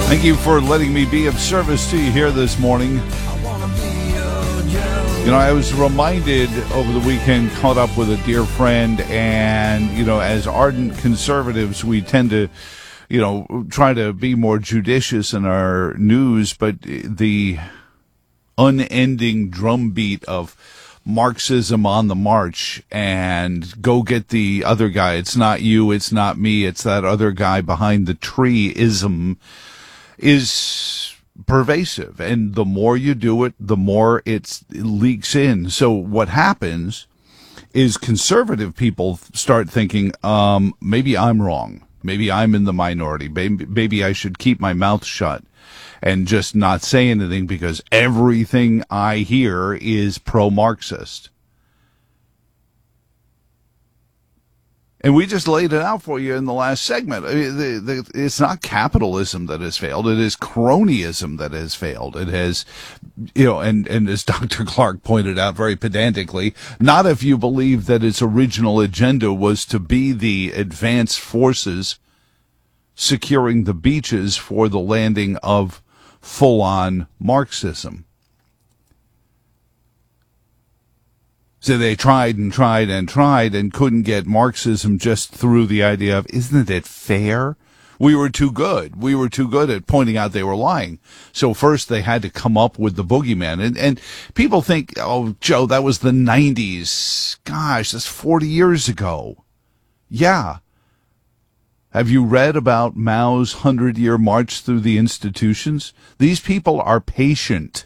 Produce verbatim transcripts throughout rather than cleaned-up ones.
Thank you for letting me be of service to you here this morning. You know, I was reminded over the weekend, caught up with a dear friend, and, you know, as ardent conservatives, we tend to, you know, try to be more judicious in our news, but the unending drumbeat of Marxism on the march and go get the other guy. It's not you, it's not me, it's that other guy behind the tree-ism is pervasive. And the more you do it, the more it's, it leaks in. So what happens is conservative people start thinking, um, maybe I'm wrong. Maybe I'm in the minority. Maybe, maybe I should keep my mouth shut and just not say anything because everything I hear is pro-Marxist. And we just laid it out for you in the last segment. I mean, the, the, it's not capitalism that has failed. It is cronyism that has failed. It has, you know, and, and as Doctor Clark pointed out very pedantically, not if you believe that its original agenda was to be the advanced forces securing the beaches for the landing of full-on Marxism. So they tried and tried and tried and couldn't get Marxism just through the idea of, isn't it fair? We were too good. We were too good at pointing out they were lying. So first they had to come up with the boogeyman. And, and people think, oh, Joe, that was the nineties. Gosh, that's forty years ago. Yeah. Have you read about Mao's hundred-year march through the institutions? These people are patient.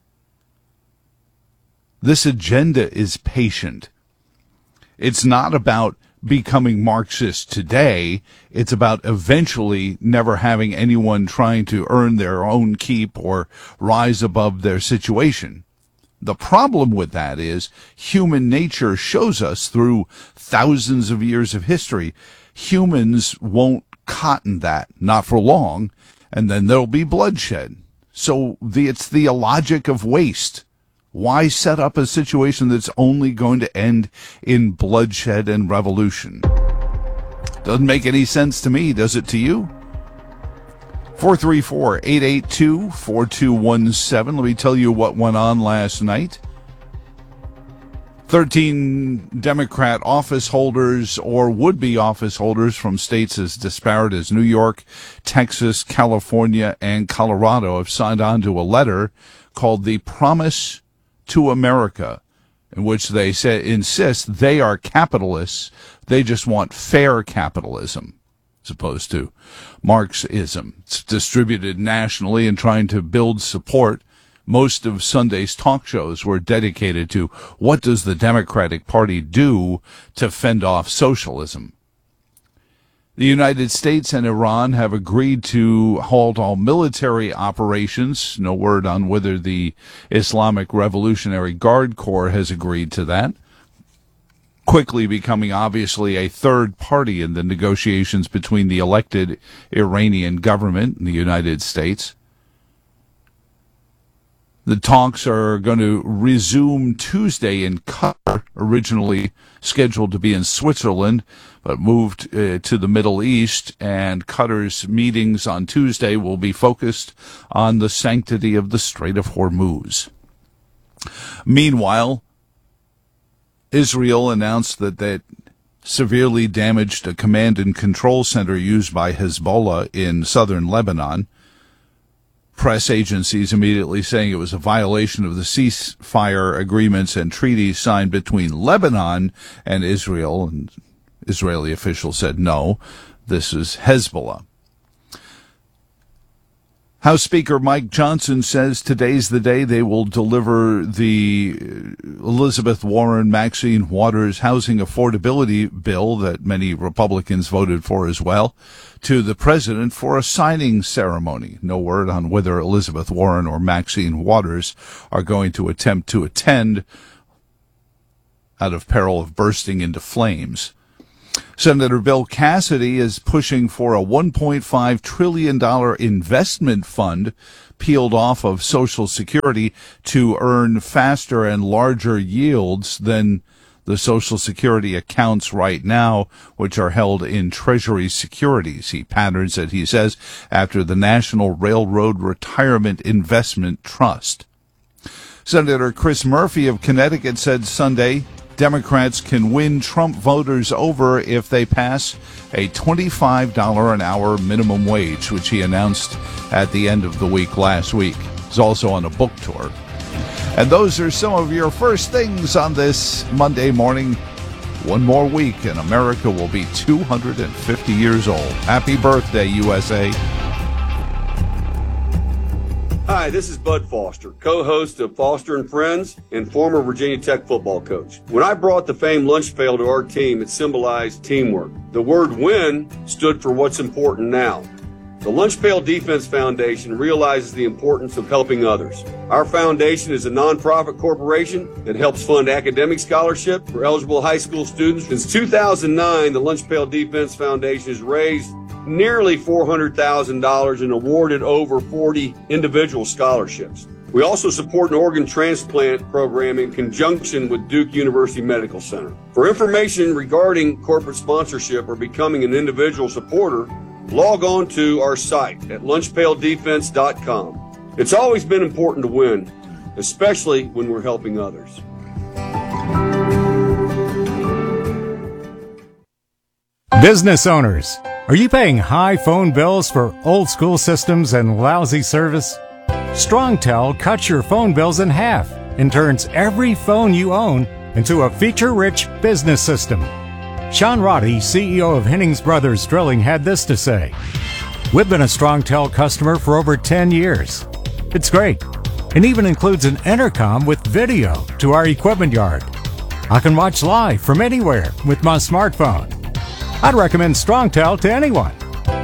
This agenda is patient. It's not about becoming Marxist today. It's about eventually never having anyone trying to earn their own keep or rise above their situation. The problem with that is human nature shows us through thousands of years of history, humans won't cotton that, not for long, and then there'll be bloodshed. So the, it's the logic of waste. Why set up a situation that's only going to end in bloodshed and revolution? Doesn't make any sense to me, does it to you? four three four, eight eight two, four two one seven. Let me tell you what went on last night. thirteen Democrat office holders or would-be office holders from states as disparate as New York, Texas, California, and Colorado have signed on to a letter called the Promise to America, in which they say, insist they are capitalists. They just want fair capitalism, as opposed to Marxism. It's distributed nationally and trying to build support. Most of Sunday's talk shows were dedicated to what does the Democratic Party do to fend off socialism. The United States and Iran have agreed to halt all military operations. No word on whether the Islamic Revolutionary Guard Corps has agreed to that. Quickly becoming obviously a third party in the negotiations between the elected Iranian government and the United States. The talks are going to resume Tuesday in Qatar, originally scheduled to be in Switzerland, but moved uh, to the Middle East, and Qatar's meetings on Tuesday will be focused on the sanctity of the Strait of Hormuz. Meanwhile, Israel announced that that severely damaged a command and control center used by Hezbollah in southern Lebanon. Press agencies immediately saying it was a violation of the ceasefire agreements and treaties signed between Lebanon and Israel. And Israeli officials said, no, this is Hezbollah. House Speaker Mike Johnson says today's the day they will deliver the Elizabeth Warren, Maxine Waters housing affordability bill that many Republicans voted for as well to the president for a signing ceremony. No word on whether Elizabeth Warren or Maxine Waters are going to attempt to attend out of peril of bursting into flames. Senator Bill Cassidy is pushing for a one point five trillion dollars investment fund peeled off of Social Security to earn faster and larger yields than the Social Security accounts right now, which are held in Treasury securities. He patterns it, he says, after the National Railroad Retirement Investment Trust. Senator Chris Murphy of Connecticut said Sunday Democrats can win Trump voters over if they pass a twenty-five dollars an hour minimum wage, which he announced at the end of the week last week. He's also on a book tour. And those are some of your first things on this Monday morning. One more week and America will be two hundred fifty years old. Happy birthday, U S A. Hi, this is Bud Foster, co-host of Foster and Friends and former Virginia Tech football coach. When I brought the famed lunch pail to our team, it symbolized teamwork. The word win stood for what's important now. The Lunch Pail Defense Foundation realizes the importance of helping others. Our foundation is a nonprofit corporation that helps fund academic scholarship for eligible high school students. Since two thousand nine, the Lunch Pail Defense Foundation has raised nearly four hundred thousand dollars and awarded over forty individual scholarships. We also support an organ transplant program in conjunction with Duke University Medical Center. For information regarding corporate sponsorship or becoming an individual supporter, log on to our site at lunch pail defense dot com. It's always been important to win, especially when we're helping others. Business owners, are you paying high phone bills for old school systems and lousy service? StrongTel cuts your phone bills in half and turns every phone you own into a feature-rich business system. Sean Roddy, C E O of Hennings Brothers Drilling, had this to say. We've been a StrongTel customer for over ten years. It's great. It even includes an intercom with video to our equipment yard. I can watch live from anywhere with my smartphone. I'd recommend StrongTel to anyone.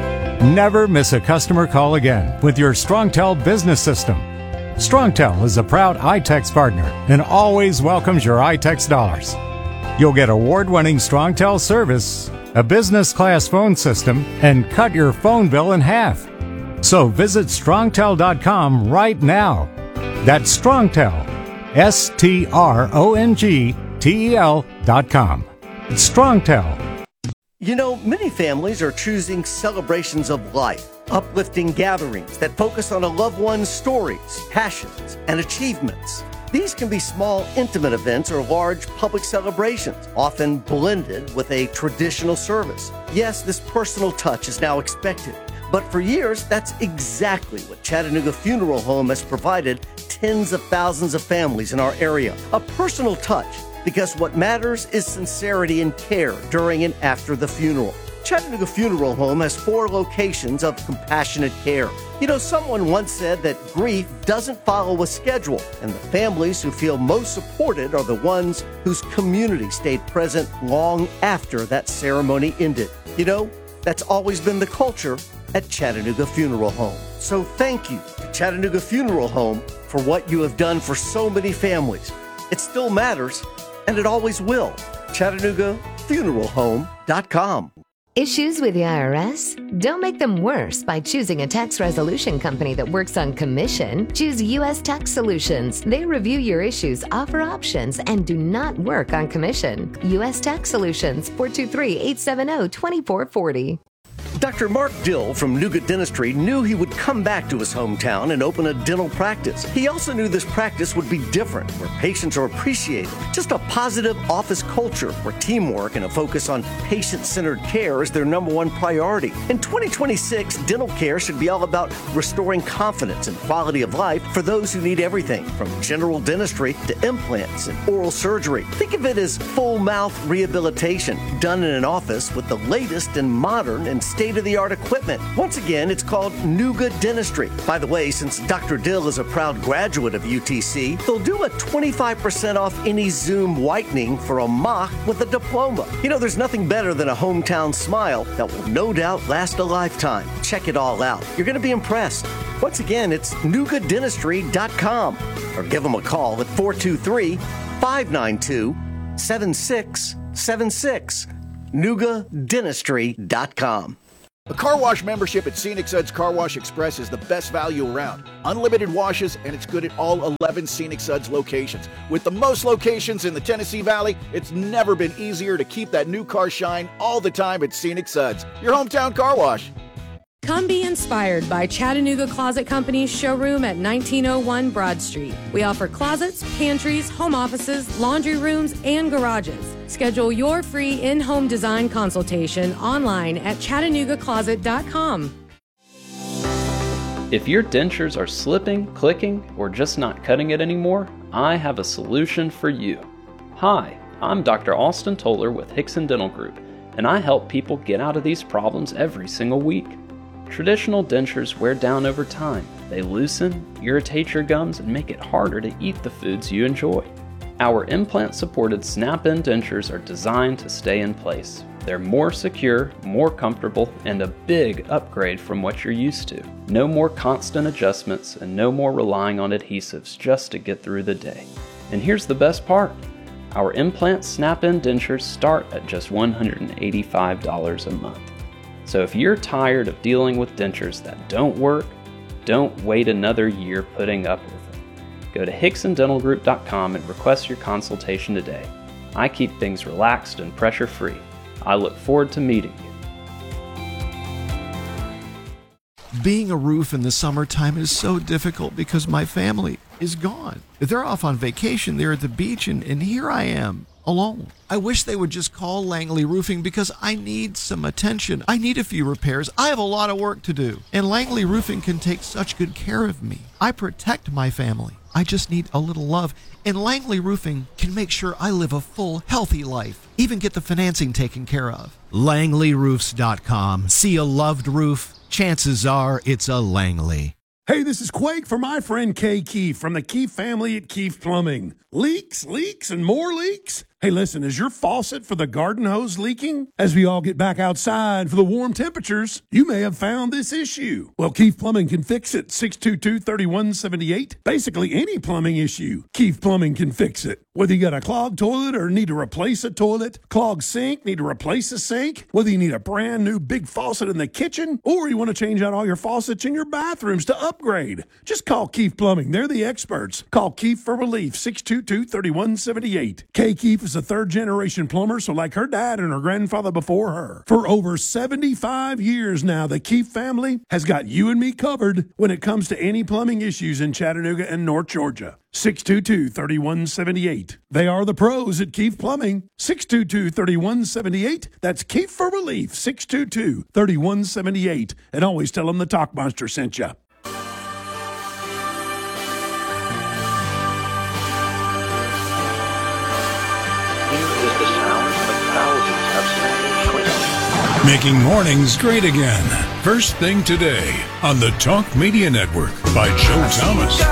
Never miss a customer call again with your StrongTel business system. StrongTel is a proud iTex partner and always welcomes your iTex dollars. You'll get award-winning StrongTel service, a business-class phone system, and cut your phone bill in half. So visit strongtel dot com right now. That's StrongTel, S T R O N G T E L dot com. It's StrongTel. You know, many families are choosing celebrations of life, uplifting gatherings that focus on a loved one's stories, passions, and achievements. These can be small, intimate events or large public celebrations, often blended with a traditional service. Yes, this personal touch is now expected, but for years, that's exactly what Chattanooga Funeral Home has provided tens of thousands of families in our area. A personal touch, because what matters is sincerity and care during and after the funeral. Chattanooga Funeral Home has four locations of compassionate care. You know, someone once said that grief doesn't follow a schedule, and the families who feel most supported are the ones whose community stayed present long after that ceremony ended. You know, that's always been the culture at Chattanooga Funeral Home. So thank you to Chattanooga Funeral Home for what you have done for so many families. It still matters, and it always will. Chattanooga Funeral Home dot com. Issues with the I R S? Don't make them worse by choosing a tax resolution company that works on commission. Choose U S Tax Solutions. They review your issues, offer options, and do not work on commission. U S Tax Solutions, four two three, eight seven zero, two four four zero. Doctor Mark Dill from Nuga Dentistry knew he would come back to his hometown and open a dental practice. He also knew this practice would be different, where patients are appreciated. Just a positive office culture where teamwork and a focus on patient-centered care is their number one priority. In twenty twenty-six, dental care should be all about restoring confidence and quality of life for those who need everything from general dentistry to implants and oral surgery. Think of it as full mouth rehabilitation done in an office with the latest and modern and state-of-the-art equipment. Once again, it's called Nuga Dentistry. By the way, since Doctor Dill is a proud graduate of U T C, they'll do a twenty-five percent off any Zoom whitening for a mock with a diploma. You know, there's nothing better than a hometown smile that will no doubt last a lifetime. Check it all out. You're going to be impressed. Once again, it's nuga dentistry dot com or give them a call at four two three, five nine two, seven six seven six. nuga dentistry dot com. A car wash membership at Scenic Suds Car Wash Express is the best value around. Unlimited washes, and it's good at all eleven Scenic Suds locations. With the most locations in the Tennessee Valley, it's never been easier to keep that new car shine all the time at Scenic Suds, your hometown car wash. Come be inspired by Chattanooga Closet Company's showroom at nineteen oh one Broad Street. We offer closets, pantries, home offices, laundry rooms, and garages. Schedule your free in-home design consultation online at chattanooga closet dot com. If your dentures are slipping, clicking, or just not cutting it anymore, I have a solution for you. Hi, I'm Doctor Austin Toller with Hickson Dental Group, and I help people get out of these problems every single week. Traditional dentures wear down over time. They loosen, irritate your gums, and make it harder to eat the foods you enjoy. Our implant-supported snap-in dentures are designed to stay in place. They're more secure, more comfortable, and a big upgrade from what you're used to. No more constant adjustments and no more relying on adhesives just to get through the day. And here's the best part. Our implant snap-in dentures start at just one hundred eighty-five dollars a month. So if you're tired of dealing with dentures that don't work, don't wait another year putting up with them. Go to hickson dental group dot com and request your consultation today. I keep things relaxed and pressure-free. I look forward to meeting you. Being a roof in the summertime is so difficult because my family is gone. They're off on vacation, they're at the beach, and, and here I am, alone. I wish they would just call Langley Roofing because I need some attention. I need a few repairs. I have a lot of work to do. And Langley Roofing can take such good care of me. I protect my family. I just need a little love. And Langley Roofing can make sure I live a full, healthy life. Even get the financing taken care of. Langley Roofs dot com. See a loved roof? Chances are it's a Langley. Hey, this is Quake for my friend Kay Keefe from the Keefe family at Keefe Plumbing. Leaks, leaks, and more leaks? Hey, listen, is your faucet for the garden hose leaking? As we all get back outside for the warm temperatures, you may have found this issue. Well, Keefe Plumbing can fix it. six two two, three one seven eight. Basically, any plumbing issue, Keefe Plumbing can fix it. Whether you got a clogged toilet or need to replace a toilet, clogged sink, need to replace a sink, whether you need a brand new big faucet in the kitchen, or you want to change out all your faucets in your bathrooms to upgrade, just call Keefe Plumbing. They're the experts. Call Keefe for relief, six two two, three one seven eight. Kay Keefe is a third-generation plumber, so like her dad and her grandfather before her. For over seventy-five years now, the Keefe family has got you and me covered when it comes to any plumbing issues in Chattanooga and North Georgia. six two two, three one seven eight. They are the pros at Keefe Plumbing. six two two, three one seven eight. That's Keefe for relief, six two two, three one seven eight. And always tell them the Talk Monster sent you. Making mornings great again. First thing today on the Talk Media Network by Joe Thomas.